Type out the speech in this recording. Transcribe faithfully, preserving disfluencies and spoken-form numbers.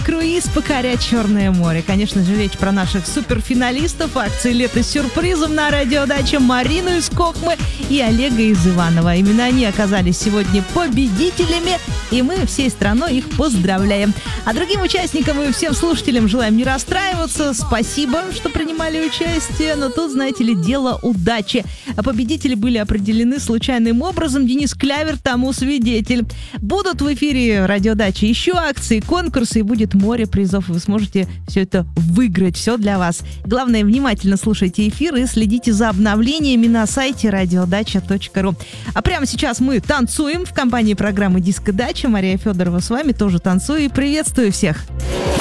Круиз покорять Черное море. Конечно же, речь про наших суперфиналистов акции «Лето с сюрпризом» на радиодаче Марину из Кохмы и Олега из Иваново. Именно они оказались сегодня победителями, и мы всей страной их поздравляем. А другим участникам и всем слушателям желаем не расстраиваться. Спасибо, что принимали участие, но тут, знаете ли, дело удачи. А победители были определены случайным образом. Денис Клявер тому свидетель. Будут в эфире радиодачи еще акции, конкурсы, и будет море призов, и вы сможете все это выиграть, все для вас. Главное, внимательно слушайте эфир и следите за обновлениями на сайте радиодача точка ру. А прямо сейчас мы танцуем в компании программы «Диско Дача». Мария Федорова с вами тоже танцую и приветствую всех.